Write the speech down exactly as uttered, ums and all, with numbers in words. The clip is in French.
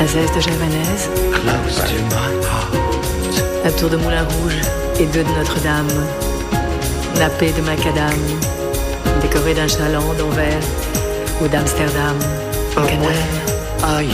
Azès de Javanaise, close to my heart. la tour de Moulin Rouge et deux de Notre-Dame, nappé de macadam, décoré d'un chaland d'Anvers ou d'Amsterdam, en But canal. where are you?